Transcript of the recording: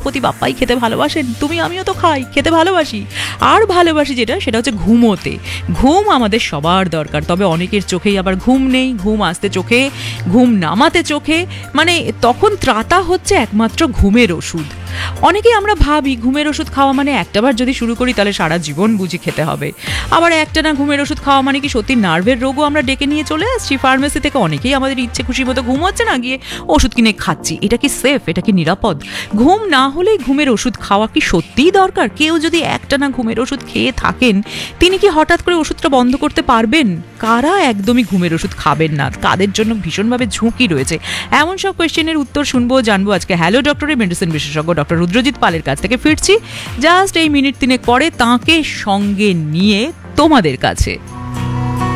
প্রজাপতি বাপ্পাই খেতে ভালোবাসেন, তুমি আমিও তো খাই, খেতে ভালোবাসি। আর ভালোবাসি যেটা, সেটা হচ্ছে ঘুমোতে। ঘুম আমাদের সবার দরকার, তবে অনেকের চোখেই আবার ঘুম নেই, ঘুম আসতে চোখে, ঘুম নামাতে চোখে, মানে তখন ত্রাতা হচ্ছে একমাত্র ঘুমের ওষুধ। অনেকেই আমরা ভাবি ঘুমের ওষুধ খাওয়া মানে একটাবার যদি শুরু করি তাহলে সারা জীবন বুঝি খেতে হবে। আবার একটা না ঘুমের ওষুধ খাওয়া মানে কি সত্যি নার্ভের রোগও আমরা ডেকে নিয়ে চলে আসছি ফার্মেসি থেকে? অনেকেই আমাদের ইচ্ছে খুশি মতো ঘুম হচ্ছে না, গিয়ে ওষুধ কিনে খাচ্ছি। এটা কি সেফ? এটা কি নিরাপদ? ঘুম না হলেই ঘুমের ওষুধ খাওয়া কি সত্যিই দরকার? কেউ যদি একটা না ঘুমের ওষুধ খেয়ে থাকেন, তিনি কি হঠাৎ করে ওষুধটা বন্ধ করতে পারবেন? কারা একদমই ঘুমের ওষুধ খাবেন না, কাদের জন্য ভীষণভাবে ঝুঁকি রয়েছে, এমন সব কোয়েশ্চেনের উত্তর শুনবো, জানবো আজকে হ্যালো ডক্টরে মেডিসিন বিশেষজ্ঞ ডক্টর রুদ্রজিৎ পালের কাছ থেকে। ফিরছি জাস্ট এই মিনিট 3 পরে তাঁকে সঙ্গে নিয়ে তোমাদের কাছে।